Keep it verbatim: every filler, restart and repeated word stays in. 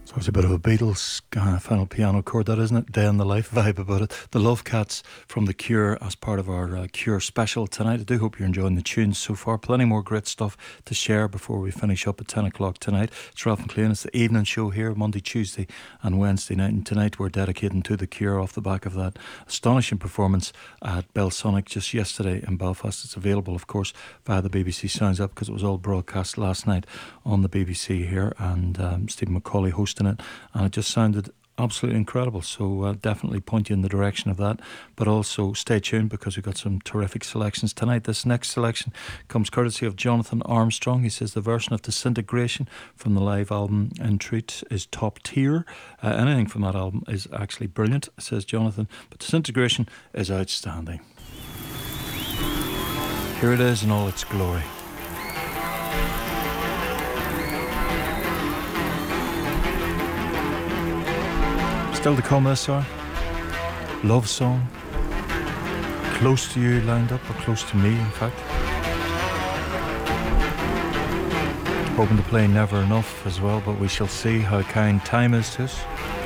So it's a bit of a Beatles uh, final piano chord, that isn't it? Day in the life vibe about it. The Love Cats from The Cure as part of our uh, Cure special tonight. I do hope you're enjoying the tunes so far. Plenty more great stuff to share before we finish up at ten o'clock tonight. It's Ralph McLean. It's the evening show here, Monday, Tuesday and Wednesday night. And tonight we're dedicating to The Cure off the back of that astonishing performance at Belsonic just yesterday in Belfast. It's available, of course, via the B B C Sounds app because it was all broadcast last night on the B B C here, and um, Stephen Macaulay hosting it, and it just sounded absolutely incredible. So uh, definitely point you in the direction of that, but also stay tuned because we've got some terrific selections tonight. This next selection comes courtesy of Jonathan Armstrong. He says the version of Disintegration from the live album In Treat is top tier. Uh, anything from that album is actually brilliant, says Jonathan, but Disintegration is outstanding. Here it is in all its glory. Still to come this hour, Love Song, Close to You lined up, or Close to Me in fact. Hoping to play Never Enough as well, but we shall see how kind time is to us.